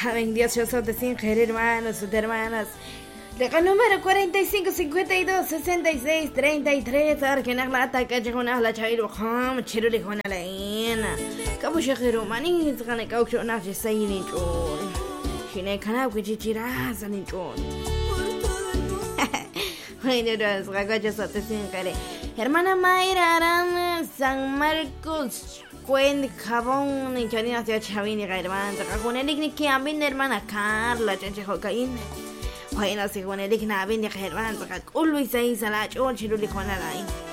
Saben, Dios, yo soy de 5 hermanos, de hermanas. Leca número 45 52 66 33 أركن أغلى كجهون أهلا شايل وخام تشيلوا لي هنا لينا كابو شخيرو ماني تغني كوكشو ناجي سيني جون شيني كنا وكجي جيراز ني جون Bueno, los gagachos te sin care. Hermana Mayra Aram, San Marcos, Cuen, Jabón, y Chanina hacia Chavini, hermana, con el igni que a mi hermana Carla, Chanche Jocaín. Bueno, si con el igna, a mi hermana, con Luisa y Salach, o Chiruli con la